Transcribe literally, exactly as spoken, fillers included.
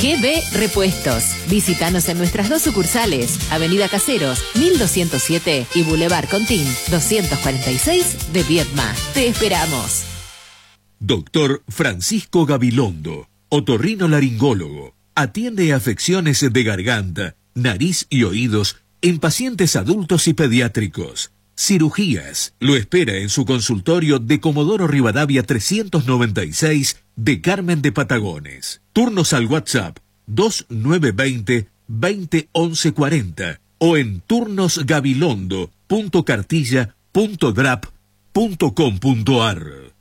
G B Repuestos. Visítanos en nuestras dos sucursales, Avenida Caseros, mil doscientos siete y Boulevard Contín, doscientos cuarenta y seis de Viedma. Te esperamos. Doctor Francisco Gabilondo, otorrinolaringólogo. Atiende afecciones de garganta, nariz y oídos en pacientes adultos y pediátricos. Cirugías. Lo espera en su consultorio de Comodoro Rivadavia trescientos noventa y seis de Carmen de Patagones. Turnos al WhatsApp dos nueve dos cero, veinte once cuarenta o en turnosgabilondo punto cartilla punto drap punto com punto ar.